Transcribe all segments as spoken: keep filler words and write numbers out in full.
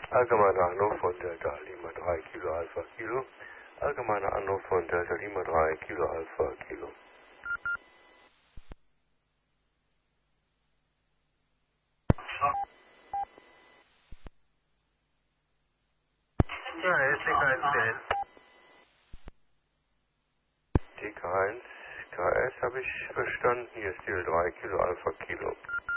Allgemeiner Anruf von Delta Lima drei Kilo Alpha Kilo. Allgemeiner Anruf von Delta Lima drei Kilo Alpha Kilo. Ja, er ist T K eins zehn. T K eins K S habe ich verstanden. Hier ist Ziel drei Kilo Alpha Kilo.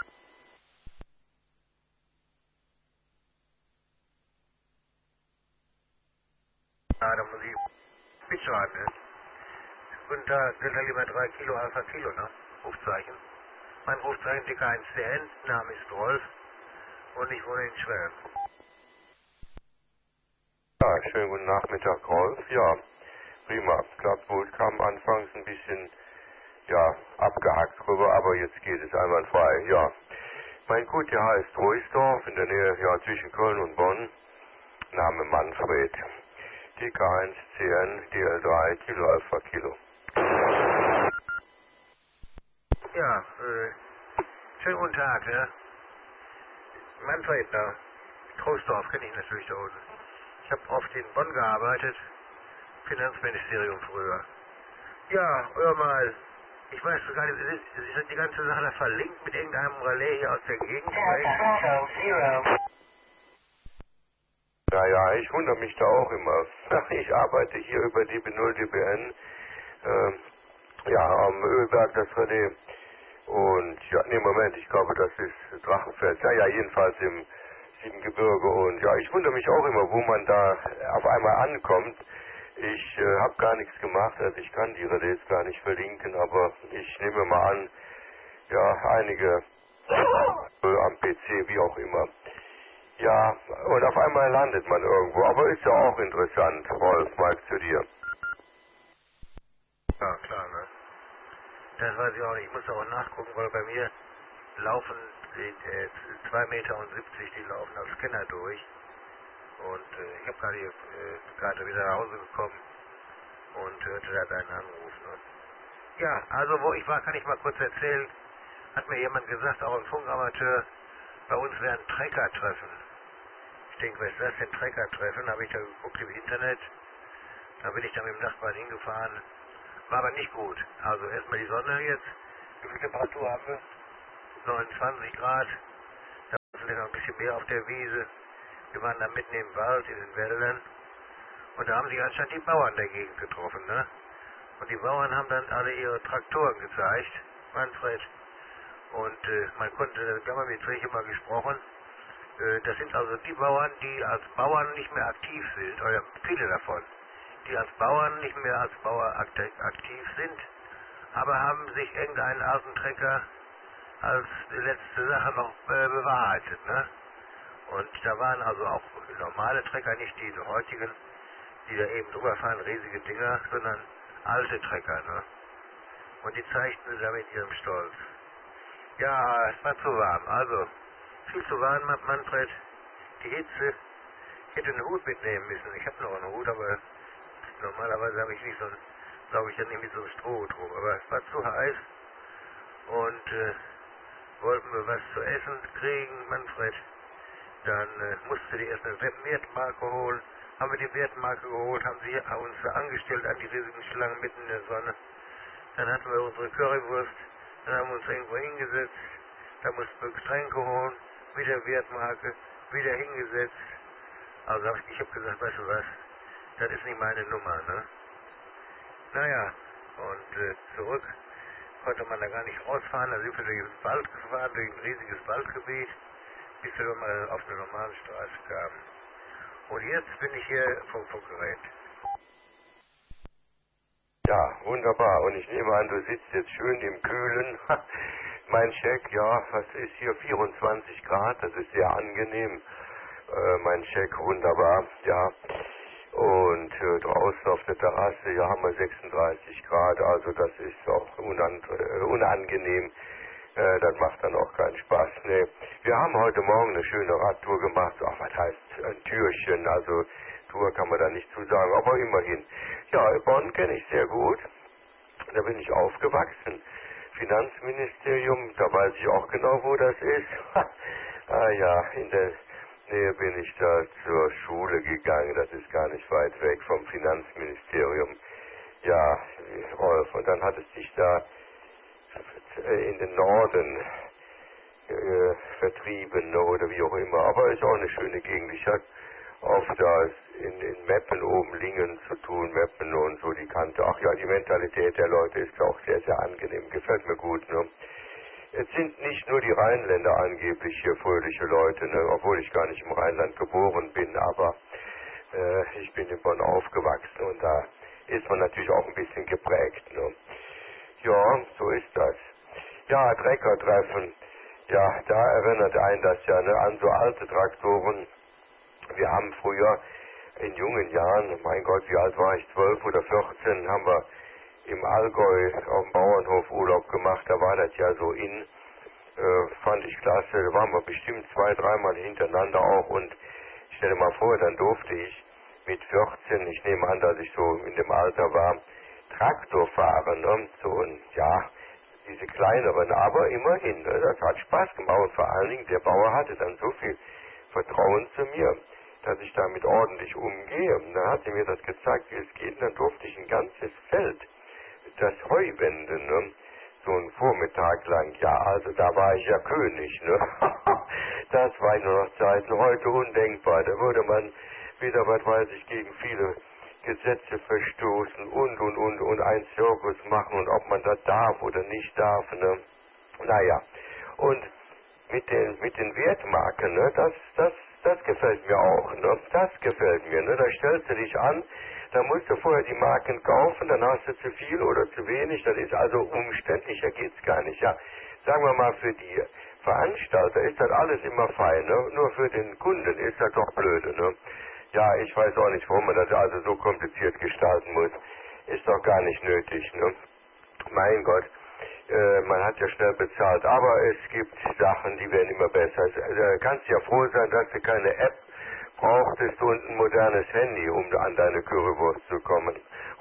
Ja, da muss ich mitschreiben, ne? Guten Tag, Delta Lima drei Kilo Alpha Kilo, ne? Rufzeichen. Mein Rufzeichen T K eins zehn, Name ist Rolf und ich wohne in Schwelm. Ja, schönen guten Nachmittag, Rolf. Ja, prima. Klappt gut. Kam anfangs ein bisschen, ja, abgehackt rüber, aber jetzt geht es einwandfrei. Ja. Mein Gut, der heißt Ruisdorf, in der Nähe, ja, zwischen Köln und Bonn. Name Manfred. T K eins C N D L drei Kilo Alpha Kilo. Ja, äh, schönen guten Tag, ne? Manfred, da. Troisdorf kenne ich natürlich da unten. Ich habe oft in Bonn gearbeitet, Finanzministerium früher. Ja, hör mal, ich weiß gar nicht, ist, ist die ganze Sache da verlinkt mit irgendeinem Relais hier aus der Gegend? Ja, ja, ich wundere mich da auch immer. Ich arbeite hier über D B null D B N, äh, ja, am Ölberg das Relais. Und, ja, nee, Moment, ich glaube, das ist Drachenfels. Ja, ja, jedenfalls im Siebengebirge. Und, ja, ich wundere mich auch immer, wo man da auf einmal ankommt. Ich äh, habe gar nichts gemacht, also ich kann die Relais gar nicht verlinken, aber ich nehme mal an, ja, einige äh, am P C, wie auch immer. Ja, und auf einmal landet man irgendwo, aber ist ja auch interessant, Rolf, mal zu dir. Ja, klar, ne? Das weiß ich auch nicht. Ich muss auch nachgucken, weil bei mir laufen die äh, zwei Meter und siebzig, die laufen als Scanner durch. Und äh, ich habe gerade äh, gerade wieder nach Hause gekommen und hörte da deinen Anruf. Ne? Ja, also wo ich war, kann ich mal kurz erzählen. Hat mir jemand gesagt, auch ein Funkamateur, bei uns wäre ein Trecker-Treffen. Ich denke, was ist das denn, Trecker-Treffen? Habe ich da geguckt im Internet. Da bin ich dann mit dem Nachbarn hingefahren. War aber nicht gut. Also erstmal die Sonne jetzt. Wie viel Temperatur haben wir? neunundzwanzig Grad. Da war vielleicht noch ein bisschen mehr auf der Wiese. Wir waren da mitten im Wald, in den Wäldern. Und da haben sich anscheinend die Bauern der Gegend getroffen, ne? Und die Bauern haben dann alle ihre Traktoren gezeigt, Manfred. Und äh, man konnte, wir haben mit welchen mal gesprochen, äh, das sind also die Bauern, die als Bauern nicht mehr aktiv sind, oder viele davon, die als Bauern nicht mehr als Bauer aktiv, aktiv sind, aber haben sich irgendeinen alten Trecker als letzte Sache noch äh, bewahrheitet, ne? Und da waren also auch normale Trecker, nicht diese heutigen, die da eben drüber fahren, riesige Dinger, sondern alte Trecker, ne? Und die zeigten sie da mit ihrem Stolz. Ja, es war zu warm, also viel zu warm, Man- Manfred. Die Hitze. Ich hätte einen Hut mitnehmen müssen. Ich habe noch einen Hut, aber normalerweise habe ich nicht so, glaube ich, ja nicht mit so einem Strohhut rum. Aber es war zu heiß und äh, wollten wir was zu essen kriegen, Manfred. Dann äh, musste die erst eine Wertmarke holen. Haben wir die Wertmarke geholt, haben sie uns da angestellt an die riesigen Schlangen mitten in der Sonne. Dann hatten wir unsere Currywurst, dann haben wir uns irgendwo hingesetzt, da mussten wir Getränke holen, wieder Wertmarke, wieder hingesetzt. Also hab ich, ich habe gesagt, weißt du was, das ist nicht meine Nummer, ne? Naja, und äh, zurück konnte man da gar nicht rausfahren, da sind wir durch den Wald gefahren, durch ein riesiges Waldgebiet, bis wir dann mal auf eine normale Straße kamen. Und jetzt bin ich hier vom Funkgerät. Ja, wunderbar. Und ich nehme an, du sitzt jetzt schön im Kühlen. Mein Scheck, ja, was ist hier, vierundzwanzig Grad, das ist sehr angenehm. Äh, mein Scheck, wunderbar, ja. Und äh, draußen auf der Terrasse, ja, haben wir sechsunddreißig Grad, also das ist auch unan äh, unangenehm. Äh, das macht dann auch keinen Spaß. Nee. Wir haben heute Morgen eine schöne Radtour gemacht. Ach, was heißt ein Türchen? Also Tour kann man da nicht zu sagen, aber immerhin. Ja, Bonn kenne ich sehr gut. Da bin ich aufgewachsen. Finanzministerium, da weiß ich auch genau, wo das ist. Ah ja, in der Nee, bin ich da zur Schule gegangen, das ist gar nicht weit weg vom Finanzministerium. Ja, Rolf, und dann hat es dich da in den Norden äh, vertrieben, ne, oder wie auch immer. Aber ist auch eine schöne Gegend. Ich hatte oft da in, in Meppen oben Lingen zu tun, Meppen und so die Kante. Ach ja, die Mentalität der Leute ist auch sehr, sehr angenehm. Gefällt mir gut, ne. Es sind nicht nur die Rheinländer angeblich hier fröhliche Leute, ne, obwohl ich gar nicht im Rheinland geboren bin, aber äh, ich bin in Bonn aufgewachsen und da ist man natürlich auch ein bisschen geprägt. Ne. Ja, so ist das. Ja, Treckertreffen. Ja, da erinnert einen das ja, ne, an so alte Traktoren. Wir haben früher in jungen Jahren, mein Gott, wie alt war ich, zwölf oder vierzehn, haben wir im Allgäu auf dem Bauernhof Urlaub gemacht. Da war das ja so in, äh, fand ich klasse. Da waren wir bestimmt zwei, dreimal hintereinander auch. Und ich stelle mal vor, dann durfte ich mit vierzehn, ich nehme an, dass ich so in dem Alter war, Traktor fahren. Ne? So ein, ja, diese kleineren, aber immerhin, ne? Das hat Spaß gemacht. Und vor allen Dingen, der Bauer hatte dann so viel Vertrauen zu mir, dass ich damit ordentlich umgehe. Und dann hat er mir das gezeigt, wie es geht. Und dann durfte ich ein ganzes Feld, das Heu wenden, ne? So einen Vormittag lang. Ja, also da war ich ja König, ne? Das war nur noch Zeiten. Heute undenkbar. Da würde man wieder, was weiß ich, gegen viele Gesetze verstoßen und, und, und, und einen Zirkus machen und ob man das darf oder nicht darf, ne? Naja. Und mit den, mit den Wertmarken, ne? Das, das, das gefällt mir auch, ne? Das gefällt mir, ne? Da stellst du dich an, da musst du vorher die Marken kaufen, dann hast du zu viel oder zu wenig, das ist also umständlicher geht's gar nicht, ja. Sagen wir mal, für die Veranstalter ist das alles immer fein, ne? Nur für den Kunden ist das doch blöde, ne? Ja, ich weiß auch nicht, warum man das also so kompliziert gestalten muss. Ist doch gar nicht nötig, ne? Mein Gott, äh, man hat ja schnell bezahlt, aber es gibt Sachen, die werden immer besser. Da kannst du ja froh sein, dass du keine App brauchtest und ein modernes Handy, um an deine Currywurst zu kommen.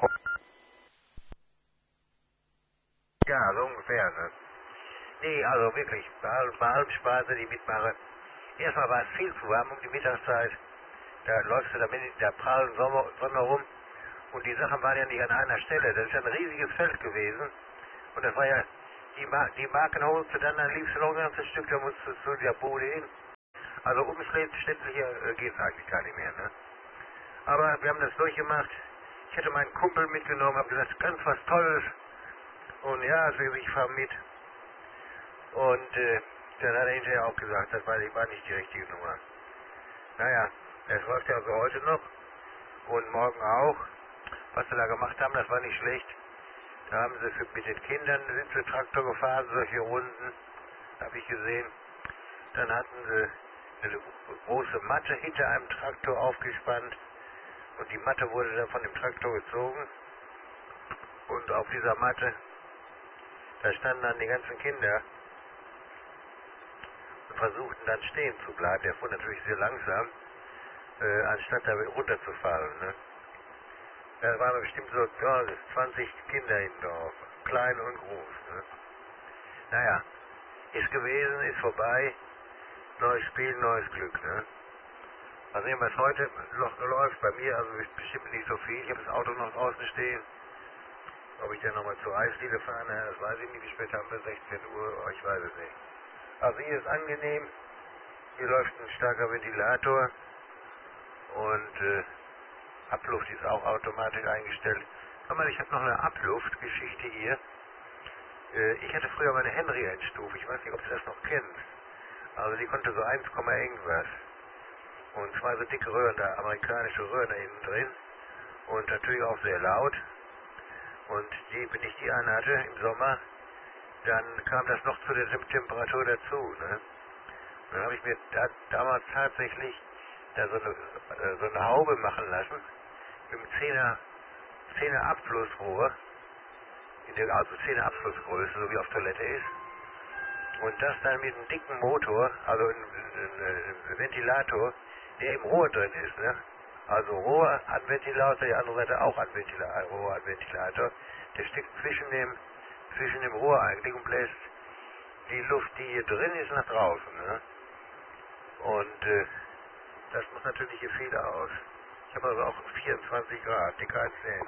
Ja, so ungefähr, ne? Nee, also wirklich, bei allem, bei allem Spaß, den ich mitmache. Erstmal war es viel zu warm um die Mittagszeit. Da läufst du da mit in der prallen Sommer, Sonne rum. Und die Sachen waren ja nicht an einer Stelle. Das ist ja ein riesiges Feld gewesen. Und das war ja, die, Mar die Marken holst du dann, dann liefst du noch ein ganzes Stück, da musst du zu der Bude hin. Also umständlicher äh, geht es eigentlich gar nicht mehr, ne? Aber wir haben das durchgemacht. Ich hätte meinen Kumpel mitgenommen, habe gesagt, ganz was Tolles. Und ja, also ich fahre mit. Und äh, dann hat er hinterher auch gesagt, das war, war nicht die richtige Nummer. Naja, das läuft ja also heute noch und morgen auch. Was sie da gemacht haben, das war nicht schlecht. Da haben sie für, mit den Kindern sind sie Traktor gefahren, solche Runden, habe ich gesehen. Dann hatten sie eine große Matte hinter einem Traktor aufgespannt und die Matte wurde dann von dem Traktor gezogen. Und auf dieser Matte, da standen dann die ganzen Kinder und versuchten dann stehen zu bleiben. Der fuhr natürlich sehr langsam, äh, anstatt da runterzufallen. Ne? Da waren bestimmt so ja, zwanzig Kinder hinten drauf, klein und groß. Ne? Naja, ist gewesen, ist vorbei, neues Spiel, neues Glück. Ne? Mal sehen, was heute noch läuft. Bei mir also bestimmt nicht so viel. Ich habe das Auto noch draußen stehen. Ob ich dann nochmal zur Eisdiele fahren, das weiß ich nicht. Wie spät haben wir? sechzehn Uhr? Oh, ich weiß es nicht. Also hier ist angenehm. Hier läuft ein starker Ventilator. Und äh, Abluft ist auch automatisch eingestellt. Schau mal, ich habe noch eine Abluftgeschichte hier. Äh, ich hatte früher meine Henry-Endstufe. Ich weiß nicht, ob du das noch kennst. Also die konnte so eins, irgendwas. Und zwei so dicke Röhren, da amerikanische Röhren da innen drin. Und natürlich auch sehr laut. Und die, wenn ich die anhatte im Sommer, dann kam das noch zu der Temperatur dazu. Ne? Und dann habe ich mir da, damals tatsächlich da so eine, äh, so eine Haube machen lassen, mit einem zehner, zehner Abflussrohr, in der, also zehner Abflussgröße, so wie auf Toilette ist. Und das dann mit einem dicken Motor, also ein, ein, ein Ventilator, der im Rohr drin ist. Ne? Also Rohr an Ventilator, die andere Seite auch an Ventilator, Rohr an Ventilator. Der steckt zwischen dem, zwischen dem Rohr eigentlich und bläst die Luft, die hier drin ist, nach draußen. Ne? Und äh, Das muss natürlich hier viel aus. Ich habe also auch vierundzwanzig Grad, dicker als zehn.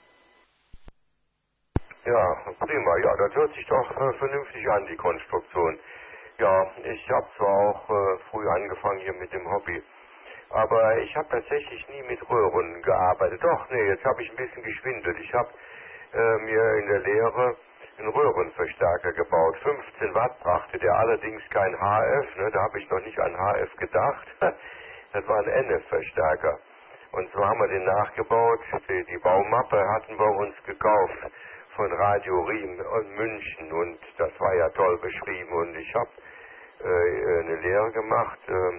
Ja, prima. Ja, das hört sich doch äh, vernünftig an, die Konstruktion. Ja, ich habe zwar auch äh, früh angefangen hier mit dem Hobby, aber ich habe tatsächlich nie mit Röhren gearbeitet. Doch, nee, jetzt habe ich ein bisschen geschwindelt. Ich habe äh, mir in der Lehre einen Röhrenverstärker gebaut. fünfzehn Watt brachte der, allerdings kein H F, ne, da habe ich noch nicht an H F gedacht. Das war ein N F-Verstärker. Und so haben wir den nachgebaut. Die, die Baumappe hatten wir uns gekauft von Radio Riem in München und das war ja toll beschrieben. Und ich habe äh, eine Lehre gemacht äh,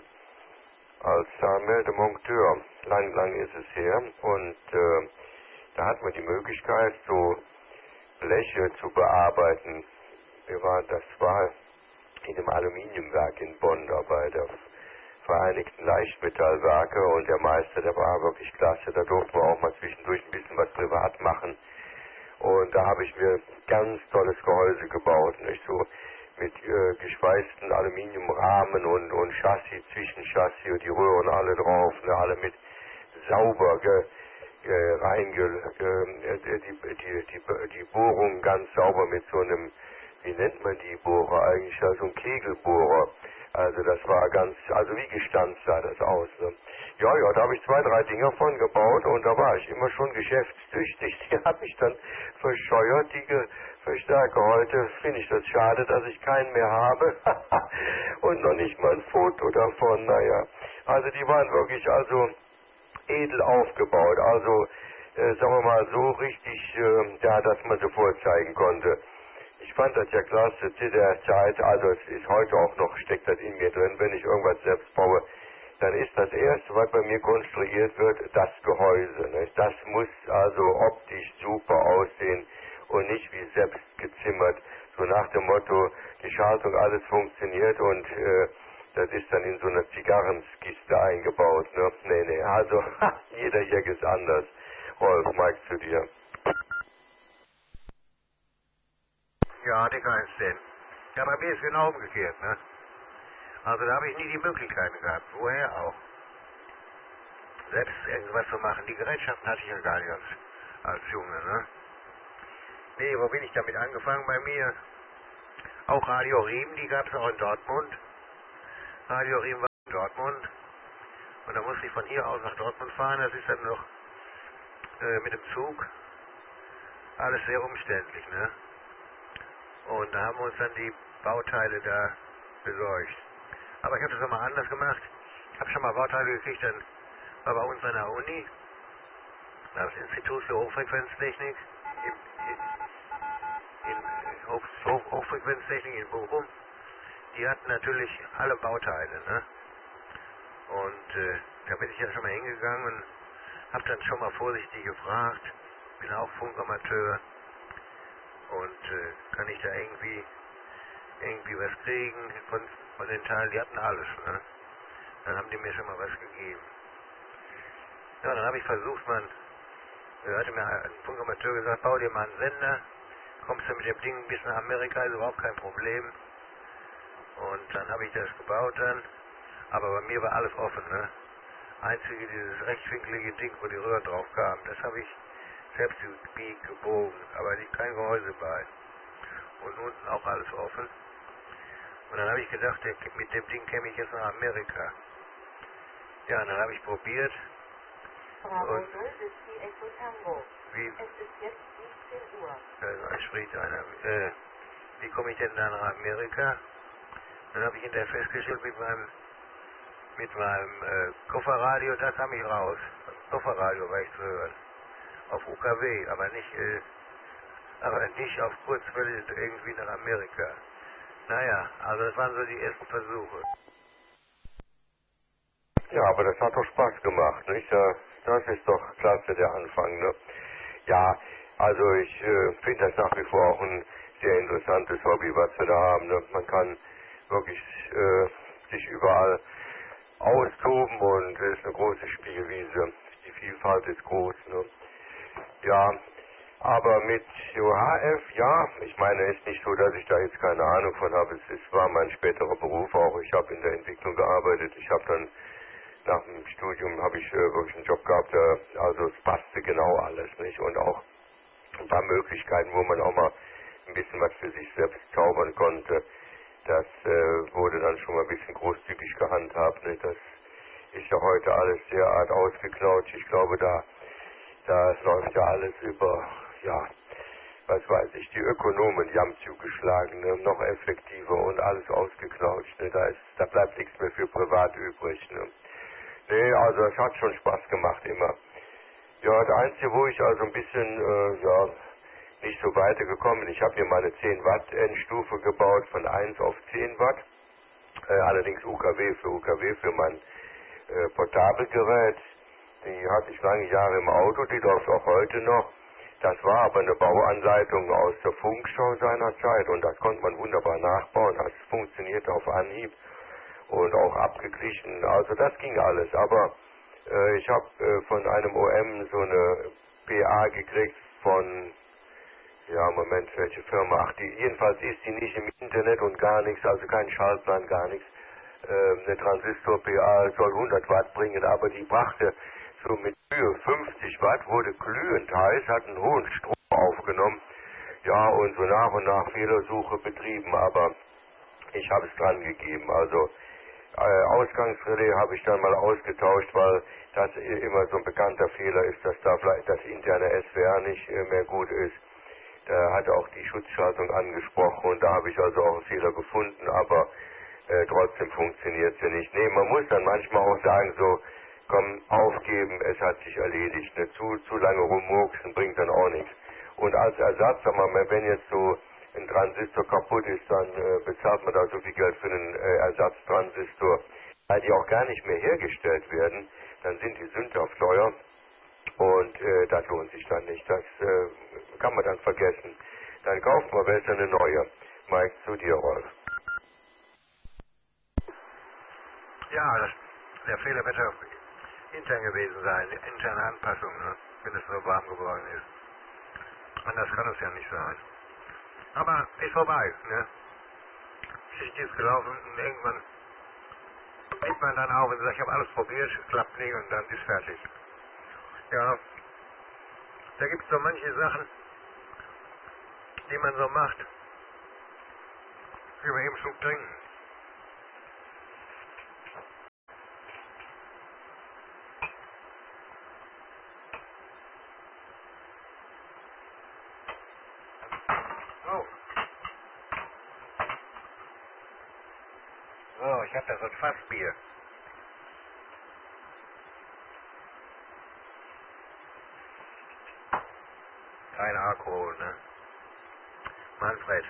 als Zahnmeldemonteur. Lang, lang ist es her. Und äh, da hat man die Möglichkeit, so Bleche zu bearbeiten. Wir waren, das war in einem Aluminiumwerk in Bonn da bei der Vereinigten Leichtmetallwerke und der Meister, der war wirklich klasse. Da durften wir auch mal zwischendurch ein bisschen was privat machen. Und da habe ich mir ganz tolles Gehäuse gebaut, nicht so mit äh, geschweißten Aluminiumrahmen und, und Chassis, Zwischenchassis und die Röhren alle drauf, ne, alle mit sauber ge, äh, reinge, äh, die, die, die, die, die Bohrung ganz sauber mit so einem, wie nennt man die Bohrer eigentlich, also ein Kegelbohrer. Also das war ganz, also wie gestanzt sah das aus. Ne? Ja, ja, da habe ich zwei, drei Dinger von gebaut und da war ich immer schon geschäftstüchtig. Die habe ich dann verscheuert, die Ge Verstärker. Heute finde ich das schade, dass ich keinen mehr habe und noch nicht mal ein Foto davon. Naja, also die waren wirklich also edel aufgebaut. Also äh, sagen wir mal so richtig, äh, ja, dass man sie vorzeigen konnte. Ich fand das ja klasse zu der Zeit, also es ist heute auch noch, steckt das in mir drin, wenn ich irgendwas selbst baue, dann ist das Erste, was bei mir konstruiert wird, das Gehäuse. Ne? Das muss also optisch super aussehen und nicht wie selbst gezimmert, so nach dem Motto, die Schaltung, alles funktioniert und äh, das ist dann in so einer Zigarrenskiste eingebaut. Ne? Nee, nee, also jeder Jack ist anders. Rolf, Mike zu dir. Ja, dicker als zehn. Ja, bei mir ist genau umgekehrt, ne? Also da habe ich nie die Möglichkeiten gehabt, woher auch. Selbst irgendwas zu machen, die Gerätschaften hatte ich ja gar nicht als, als Junge, ne? Nee, wo bin ich damit angefangen bei mir? Auch Radio Riem, die gab es auch in Dortmund. Radio Riem war in Dortmund. Und da musste ich von hier aus nach Dortmund fahren, das ist dann noch äh, mit dem Zug. Alles sehr umständlich, ne? Und da haben wir uns dann die Bauteile da besorgt. Aber ich habe das nochmal anders gemacht. Ich habe schon mal Bauteile gekriegt, dann war bei uns an der Uni, das Institut für Hochfrequenztechnik, in, in, in Hoch, Hoch, Hochfrequenztechnik in Bochum. Die hatten natürlich alle Bauteile, ne? Und äh, da bin ich ja schon mal hingegangen und habe dann schon mal vorsichtig gefragt, bin auch Funkamateur und äh, kann ich da irgendwie irgendwie was kriegen von, von den Teilen, die hatten alles, ne? Dann haben die mir schon mal was gegeben. Ja, dann habe ich versucht, man, äh, hatte mir ein Funkamateur gesagt, bau dir mal einen Sender, kommst du mit dem Ding bis nach Amerika, ist überhaupt kein Problem. Und dann habe ich das gebaut dann, aber bei mir war alles offen, ne? Einzige dieses rechtwinklige Ding, wo die Röhren drauf kamen, das habe ich selbst gebiegt, gebogen, aber nicht kein Gehäuse bei. Und unten auch alles offen. Und dann habe ich gedacht, mit dem Ding käme ich jetzt nach Amerika. Ja, und dann habe ich probiert. Bravo Und null ist die Echo Tango. wie, Es ist jetzt siebzehn Uhr. da spricht einer, äh, wie komme ich denn da nach Amerika? Dann habe ich hinterher festgestellt mit meinem, mit meinem äh, Kofferradio, da kam ich raus. Kofferradio war ich zu hören. Auf U K W, aber nicht, äh, aber nicht auf Kurzwelle irgendwie nach Amerika. Naja, also das waren so die ersten Versuche. Ja, aber das hat doch Spaß gemacht, nicht? Das ist doch klasse, der Anfang, ne? Ja, also ich äh, finde das nach wie vor auch ein sehr interessantes Hobby, was wir da haben, ne? Man kann wirklich äh, sich überall austoben und es ist eine große Spielwiese. Die Vielfalt ist groß, ne? Ja, aber mit O H F, ja, ich meine, es ist nicht so, dass ich da jetzt keine Ahnung von habe. Es, es war mein späterer Beruf auch. Ich habe in der Entwicklung gearbeitet. Ich habe dann nach dem Studium habe ich äh, wirklich einen Job gehabt, äh, also es passte genau alles, nicht? Und auch ein paar Möglichkeiten, wo man auch mal ein bisschen was für sich selbst zaubern konnte. Das äh, wurde dann schon mal ein bisschen großzügig gehandhabt, nicht? Das ist ja heute alles sehr art ausgeknautscht. Ich glaube, da, da läuft ja alles über, ja, was weiß ich, die Ökonomen, die haben zugeschlagen, ne? Noch effektiver und alles ausgeknautscht. Ne? Da, ist, da bleibt nichts mehr für privat übrig. Ne? Nee, also es hat schon Spaß gemacht immer. Ja, das Einzige, wo ich also ein bisschen, äh, ja, nicht so weitergekommen. Ich habe mir mal eine zehn Watt Endstufe gebaut von eins auf zehn Watt. Äh, allerdings U K W für U K W für mein äh, Portabelgerät. Die hatte ich lange Jahre im Auto, die läuft auch heute noch. Das war aber eine Bauanleitung aus der Funkschau seiner Zeit und das konnte man wunderbar nachbauen. Das funktionierte auf Anhieb und auch abgeglichen. Also das ging alles. Aber äh, ich habe äh, von einem O M so eine P A gekriegt von, ja, Moment, welche Firma? Ach, die, jedenfalls ist die nicht im Internet und gar nichts, also kein Schaltplan, gar nichts. Ähm, eine Transistor-P A soll hundert Watt bringen, aber die brachte so mit Mühe fünfzig Watt, wurde glühend heiß, hat einen hohen Strom aufgenommen. Ja, und so nach und nach Fehlersuche betrieben, aber ich habe es dran gegeben. Also äh, Ausgangsrelais habe ich dann mal ausgetauscht, weil das immer so ein bekannter Fehler ist, dass da vielleicht das interne S W R nicht äh, mehr gut ist. Da hat auch die Schutzschaltung angesprochen und da habe ich also auch einen Fehler gefunden, aber äh, trotzdem funktioniert sie nicht. Nee, man muss dann manchmal auch sagen, so, komm, aufgeben, es hat sich erledigt. Ne? Zu, zu lange rummurksen bringt dann auch nichts. Und als Ersatz, sag mal, wenn jetzt so ein Transistor kaputt ist, dann äh, bezahlt man da so viel Geld für einen äh, Ersatztransistor, weil die auch gar nicht mehr hergestellt werden, dann sind die sündhaft teuer. Und äh, das lohnt sich dann nicht. Das äh, kann man dann vergessen. Dann kauft man besser eine neue. Mike, zu dir, Rolf. Ja, das, der Fehler wird ja intern gewesen sein, interne Anpassung, ne? Wenn es so warm geworden ist. Anders kann es ja nicht sein. Aber ist vorbei, ne? Geschichte ist gelaufen und irgendwann sieht man dann auch und sagt, ich habe alles probiert, klappt nicht und dann ist fertig. Ja, da gibt es so manche Sachen, die man so macht. Ich will eben Schluck trinken. Oh. So, ich habe da so ein Fassbier. Kein Alkohol, ne? Manfred.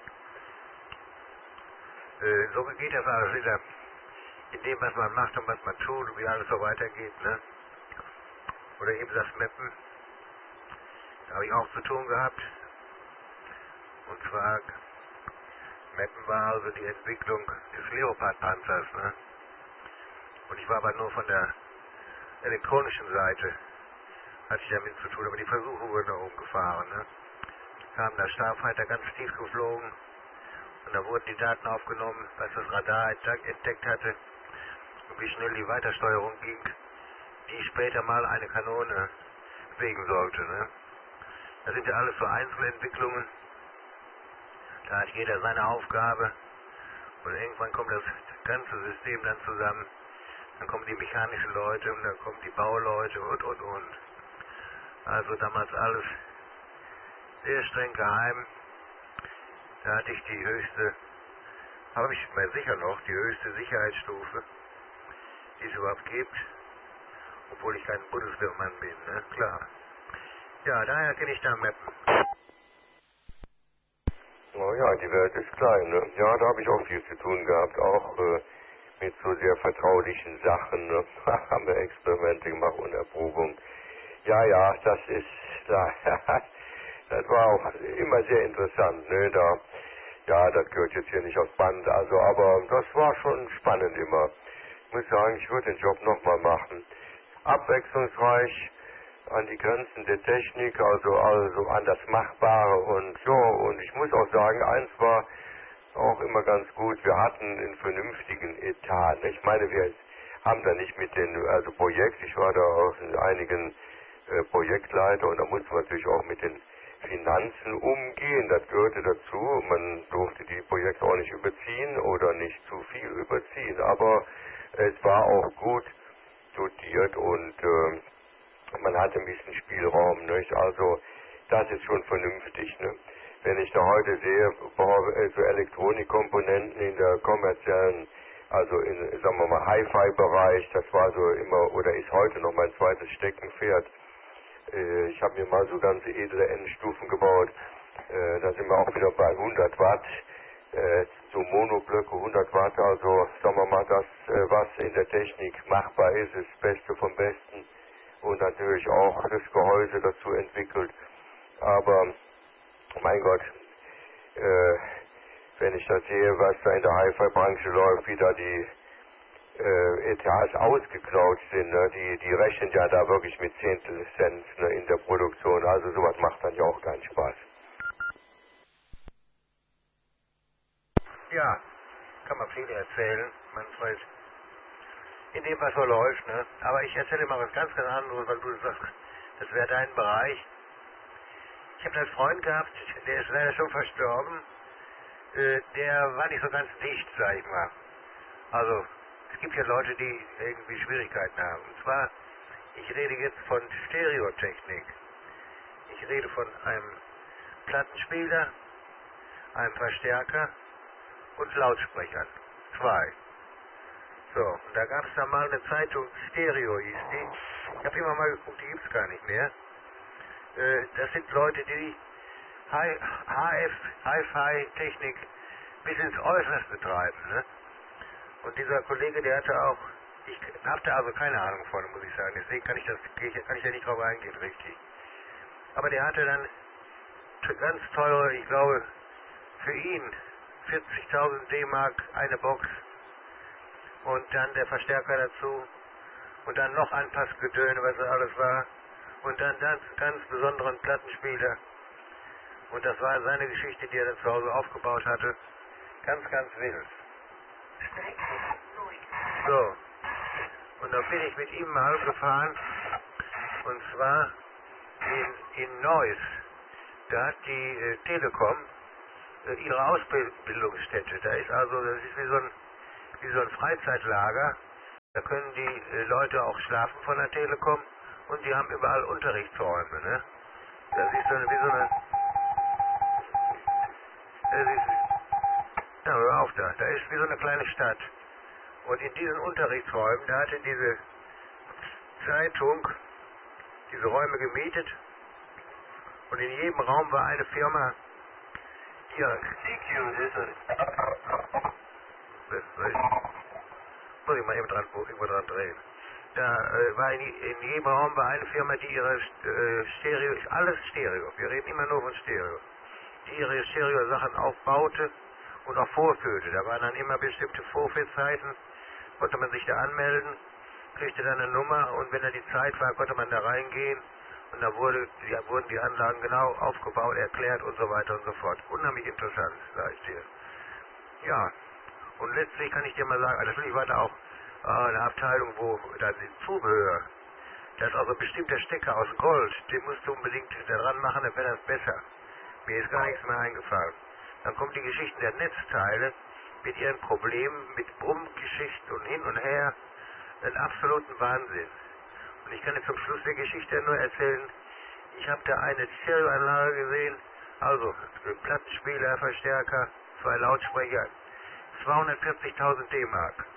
Äh, so geht das alles wieder in dem, was man macht und was man tut und wie alles so weitergeht, ne? Oder eben das Mappen. Da habe ich auch zu tun gehabt. Und zwar, Mappen war also die Entwicklung des Leopard-Panzers, ne? Und ich war aber nur von der elektronischen Seite, hatte ich damit zu tun, aber die Versuche wurden da oben gefahren, ne? Kam der Starfighter ganz tief geflogen und da wurden die Daten aufgenommen, was das Radar entdeckt hatte und wie schnell die Weitersteuerung ging, die später mal eine Kanone bewegen sollte, ne? Das sind ja alles so Einzelentwicklungen, da hat jeder seine Aufgabe und irgendwann kommt das ganze System dann zusammen, dann kommen die mechanischen Leute und dann kommen die Bauleute und und und. Also damals alles sehr streng geheim. Da hatte ich die höchste, habe ich mir sicher noch, die höchste Sicherheitsstufe, die es überhaupt gibt, obwohl ich kein Bundeswehrmann bin, ne? Klar. Ja, daher kenne ich da Mappen. Oh ja, die Welt ist klein, ne? Ja, da habe ich auch viel zu tun gehabt, auch äh, mit so sehr vertraulichen Sachen, ne? Haben wir Experimente gemacht und Erprobung. Ja, ja, das ist, da, das war auch immer sehr interessant, ne? Da, ja, das gehört jetzt hier nicht aufs Band, also, aber das war schon spannend immer. Ich muss sagen, ich würde den Job nochmal machen. Abwechslungsreich, an die Grenzen der Technik, also, also an das Machbare und so, und ich muss auch sagen, eins war auch immer ganz gut, wir hatten einen vernünftigen Etat. Ich meine, wir haben da nicht mit den, also Projekt, ich war da auch in einigen äh, Projektleiter und da musste man natürlich auch mit den Finanzen umgehen, das gehörte dazu, man durfte die Projekte auch nicht überziehen oder nicht zu viel überziehen, aber es war auch gut dotiert und äh, man hatte ein bisschen Spielraum, nicht? Also das ist schon vernünftig, ne? Wenn ich da heute sehe, so Elektronikkomponenten in der kommerziellen, also in, sagen wir mal, Hi-Fi-Bereich, das war so immer, oder ist heute noch mein zweites Steckenpferd. Äh, ich habe mir mal so ganze edle Endstufen gebaut, äh, da sind wir auch wieder bei hundert Watt, äh, so Monoblöcke hundert Watt, also sagen wir mal, das, äh, was in der Technik machbar ist, ist das Beste vom Besten und natürlich auch das Gehäuse dazu entwickelt, aber mein Gott, äh, wenn ich das sehe, was da in der Hi-Fi-Branche läuft, wie da die äh, Etats ausgeklaut sind, ne? die, die rechnen ja da wirklich mit Zehntel Cent, ne, in der Produktion, also sowas macht dann ja auch keinen Spaß. Ja, kann man viel erzählen, Manfred, in dem, was so läuft, ne? Aber ich erzähle mal was ganz, ganz anderes, weil du sagst, das wäre dein Bereich. Ich habe einen Freund gehabt, der ist leider schon verstorben, äh, der war nicht so ganz dicht, sag ich mal. Also, es gibt ja Leute, die irgendwie Schwierigkeiten haben. Und zwar, ich rede jetzt von Stereotechnik. Ich rede von einem Plattenspieler, einem Verstärker und Lautsprechern. Zwei. So, und da gab es da mal eine Zeitung, Stereo hieß die. Ich habe immer mal geguckt, die gibt es gar nicht mehr. Äh, das sind Leute, die H F, Hi-Fi-Technik bis ins Äußerste treiben, ne? Und dieser Kollege, der hatte auch, ich habe da also keine Ahnung von, muss ich sagen, deswegen kann ich das, kann ich da nicht drauf eingehen, richtig. Aber der hatte dann ganz teure, ich glaube, für ihn vierzigtausend D-Mark eine Box und dann der Verstärker dazu und dann noch Anpassgedöne, was das alles war und dann ganz, ganz besonderen Plattenspieler und das war seine Geschichte, die er dann zu Hause aufgebaut hatte. Ganz, ganz wild. So, und dann bin ich mit ihm mal gefahren, und zwar in, in Neuss. Da hat die äh, Telekom äh, ihre Ausbildungsstätte. Da ist also, das ist wie so ein, wie so ein Freizeitlager. Da können die äh, Leute auch schlafen von der Telekom und die haben überall Unterrichtsräume, ne? Das ist so eine, wie so eine, das ist, na, hör auf da, da ist wie so eine kleine Stadt. Und in diesen Unterrichtsräumen, da hatte diese Zeitung diese Räume gemietet und in jedem Raum war eine Firma, die ihre C Q ist. Muss ich mal eben dran, irgendwo dran drehen. Da äh, war in, in jedem Raum war eine Firma, die ihre äh, Stereo, alles Stereo, wir reden immer nur von Stereo, die ihre Stereo-Sachen aufbaute und auch vorführte. Da waren dann immer bestimmte Vorführzeiten, konnte man sich da anmelden, kriegte dann eine Nummer und wenn da die Zeit war, konnte man da reingehen und da wurde, ja, wurden die Anlagen genau aufgebaut, erklärt und so weiter und so fort. Unheimlich interessant, sag ich dir. Ja, und letztlich kann ich dir mal sagen, natürlich war da auch äh, eine Abteilung, wo da die Zubehör, da ist also bestimmt der Stecker aus Gold, den musst du unbedingt daran machen, dann wäre das besser. Mir ist gar nichts mehr eingefallen. Dann kommt die Geschichte der Netzteile mit ihren Problemen, mit Brummgeschichten und hin und her, einen absoluten Wahnsinn. Und ich kann jetzt zum Schluss der Geschichte nur erzählen, ich habe da eine Stereoanlage gesehen, also Plattenspieler, Verstärker, zwei Lautsprecher, zweihundertvierzigtausend D-Mark.